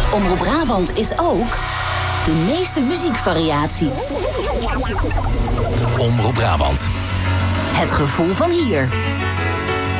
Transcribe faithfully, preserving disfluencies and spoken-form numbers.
Omroep Brabant is ook de meeste muziekvariatie. Omroep Brabant. Het gevoel van hier.